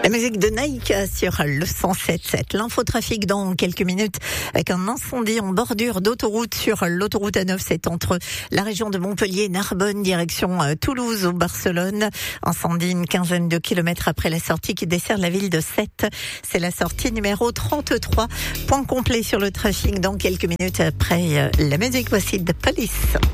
La musique de Nike sur le 107.7. L'infotrafic dans quelques minutes avec un incendie en bordure d'autoroute sur l'autoroute A9. C'est entre la région de Montpellier et Narbonne, direction Toulouse ou Barcelone. Incendie une quinzaine de kilomètres après la sortie qui dessert la ville de Sète. C'est la sortie numéro 33. Point complet sur le trafic dans quelques minutes après la musique. Voici The Police.